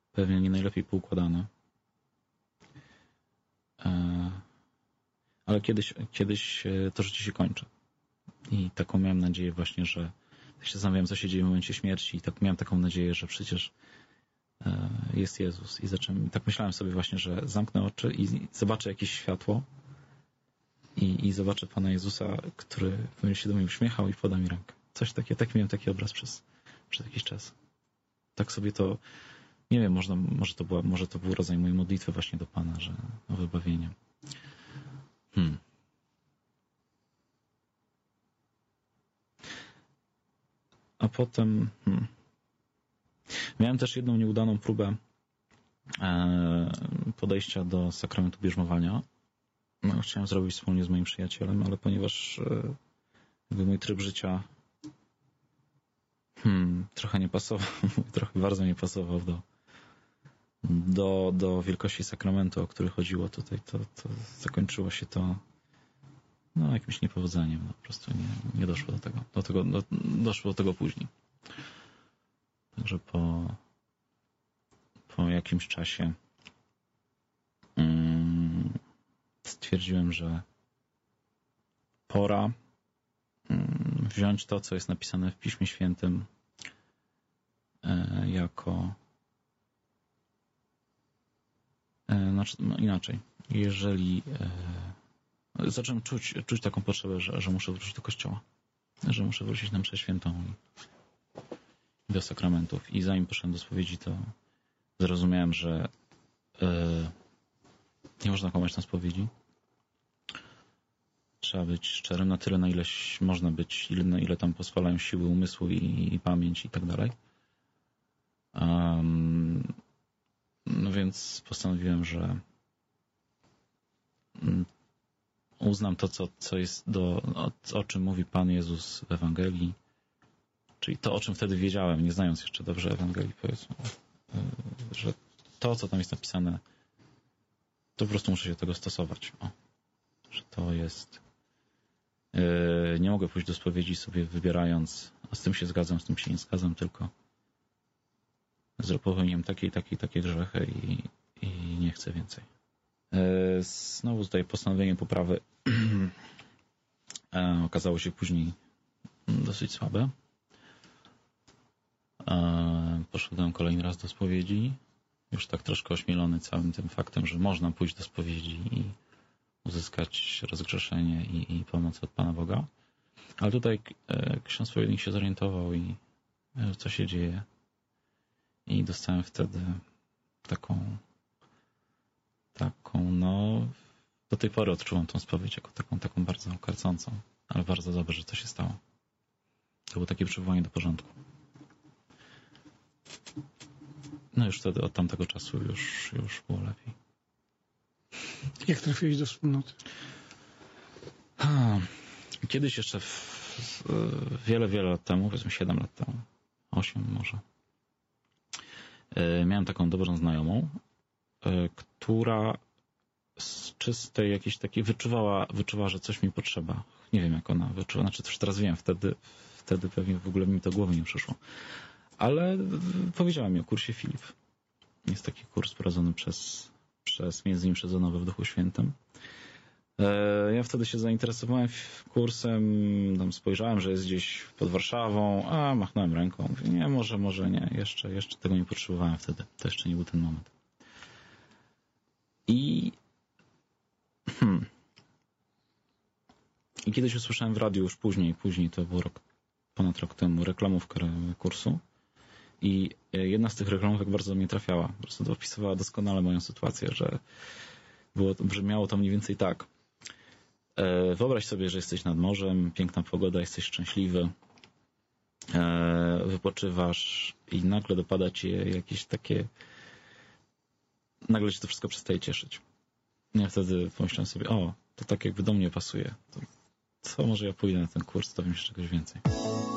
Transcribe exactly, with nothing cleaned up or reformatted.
pewnie nie najlepiej poukładane. Ale kiedyś, kiedyś to życie się kończy. I taką miałem nadzieję właśnie, że tak się zastanawiałem, co się dzieje w momencie śmierci i tak miałem taką nadzieję, że przecież jest Jezus. I zacząłem, tak myślałem sobie właśnie, że zamknę oczy i zobaczę jakieś światło i, i zobaczę Pana Jezusa, który będzie się do mnie uśmiechał i poda mi rękę. Coś takiego, tak miałem taki obraz przez, przez jakiś czas. Tak sobie to, nie wiem, można, może, to była, może to był rodzaj mojej modlitwy właśnie do Pana, że o wybawienie. Hmm. A potem hmm. miałem też jedną nieudaną próbę e, podejścia do sakramentu bierzmowania. No, chciałem zrobić wspólnie z moim przyjacielem, ale ponieważ e, jakby mój tryb życia hmm, trochę nie pasował, trochę bardzo nie pasował do, do, do wielkości sakramentu, o który chodziło tutaj, to, to zakończyło się to no, jakimś niepowodzeniem. No, po prostu nie, nie doszło do tego. Do tego do, doszło do tego później. Także po, po jakimś czasie um, stwierdziłem, że pora um, wziąć to, co jest napisane w Piśmie Świętym e, jako e, znaczy, no inaczej. Jeżeli e, zacząłem czuć, czuć taką potrzebę, że, że muszę wrócić do kościoła, że muszę wrócić na mszę świętą i do sakramentów. I zanim poszedłem do spowiedzi, to zrozumiałem, że e, nie można kłamać na spowiedzi. Trzeba być szczerym na tyle, na ile można być, ile, na ile tam pozwalają siły umysłu i, i pamięć i tak dalej. Um, no więc postanowiłem, że uznam to, co, co jest do, o, o czym mówi Pan Jezus w Ewangelii, czyli to, o czym wtedy wiedziałem, nie znając jeszcze dobrze Ewangelii, powiedzmy, że to, co tam jest napisane, to po prostu muszę się do tego stosować. O, że to jest... Yy, nie mogę pójść do spowiedzi sobie wybierając, a z tym się zgadzam, z tym się nie zgadzam, tylko popełniłem takie i takie i takie grzechy i, i nie chcę więcej. Yy, znowu tutaj postanowienie poprawy yy, okazało się później dosyć słabe. Yy, poszedłem kolejny raz do spowiedzi, już tak troszkę ośmielony całym tym faktem, że można pójść do spowiedzi i uzyskać rozgrzeszenie i, i pomoc od Pana Boga. Ale tutaj e, ksiądz spowiednik się zorientował i e, co się dzieje. I dostałem wtedy taką taką, no do tej pory odczuwam tą spowiedź jako taką, taką bardzo karcącą, ale bardzo dobrze, że to się stało. To było takie przywołanie do porządku. No już wtedy od tamtego czasu już, już było lepiej. Jak trafiłeś do wspólnoty? A, kiedyś jeszcze w, w, wiele, wiele lat temu, powiedzmy siedem lat temu, osiem może, e, miałem taką dobrą znajomą, e, która z czystej jakiejś takiej wyczuwała, wyczuwała, że coś mi potrzeba. Nie wiem, jak ona wyczuła, znaczy też teraz wiem, wtedy, wtedy pewnie w ogóle mi to głowy nie przyszło. Ale powiedziała mi o kursie Filip. Jest taki kurs prowadzony przez przez między innymi przez Onowę w Duchu Świętym. Ja wtedy się zainteresowałem kursem, tam spojrzałem, że jest gdzieś pod Warszawą, a machnąłem ręką. Mówię, nie, może, może nie, jeszcze, jeszcze tego nie potrzebowałem wtedy. To jeszcze nie był ten moment. I hmm, i kiedyś usłyszałem w radiu już później, później to był rok, ponad rok temu, reklamówkę kursu. I jedna z tych reklamówek bardzo do mnie trafiała. Po prostu dopisywała doskonale moją sytuację, że było, brzmiało to mniej więcej tak. E, wyobraź sobie, że jesteś nad morzem, piękna pogoda, jesteś szczęśliwy, e, wypoczywasz i nagle dopada ci jakieś takie... Nagle ci to wszystko przestaje cieszyć. Ja wtedy pomyślałem sobie, o, to tak jakby do mnie pasuje. To co, może ja pójdę na ten kurs, dowiem się czegoś więcej.